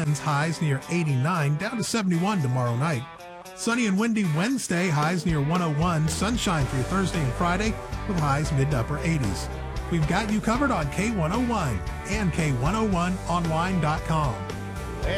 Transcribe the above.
winds, highs near 89, down to 71 tomorrow night. Sunny and windy Wednesday, highs near 101. Sunshine for your Thursday and Friday with highs mid to upper 80s. We've got you covered on K101 and K101online.com.